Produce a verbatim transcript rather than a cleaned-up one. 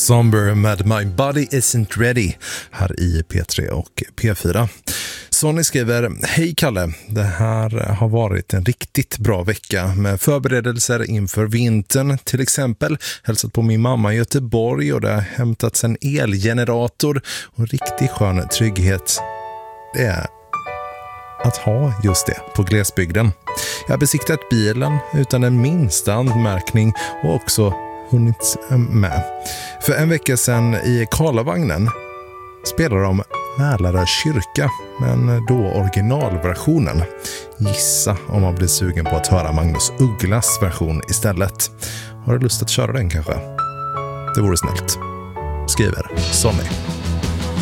Somber med My Body Isn't Ready här i P tre och P fyra. Sonny skriver: Hej Kalle, det här har varit en riktigt bra vecka med förberedelser inför vintern. Till exempel hälsat på min mamma i Göteborg och det har hämtats en elgenerator och riktigt skön trygghet. Det är att ha just det på glesbygden. Jag har besiktat bilen utan den minsta anmärkning och också hunnit med. För en vecka sedan i Karlavagnen spelar de Mälarö kyrka, men då originalversionen. Gissa om man blir sugen på att höra Magnus Ugglas version istället. Har du lust att köra den kanske? Det vore snällt. Skriver Sonny.